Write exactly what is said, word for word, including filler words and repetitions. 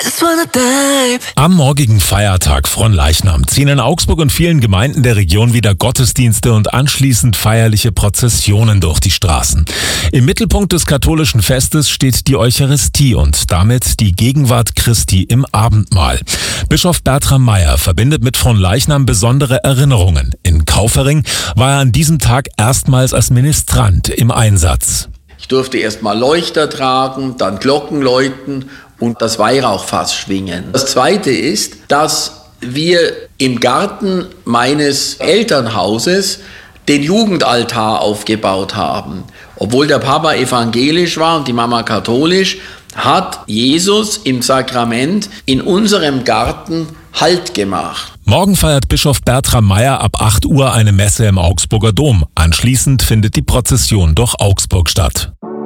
just wanna dive. Am morgigen Feiertag Fronleichnam ziehen in Augsburg und vielen Gemeinden der Region wieder Gottesdienste und anschließend feierliche Prozessionen durch die Straßen. Im Mittelpunkt des katholischen Festes steht die Eucharistie und damit die Gegenwart Christi im Abendmahl. Bischof Bertram Meyer verbindet mit Fronleichnam besondere Erinnerungen. In Kaufering war er an diesem Tag erstmals als Ministrant im Einsatz. Ich durfte erst mal Leuchter tragen, dann Glocken läuten und das Weihrauchfass schwingen. Das Zweite ist, dass wir im Garten meines Elternhauses den Jugendaltar aufgebaut haben. Obwohl der Papa evangelisch war und die Mama katholisch, hat Jesus im Sakrament in unserem Garten Halt gemacht. Morgen feiert Bischof Bertram Meyer ab acht Uhr eine Messe im Augsburger Dom. Anschließend findet die Prozession durch Augsburg statt.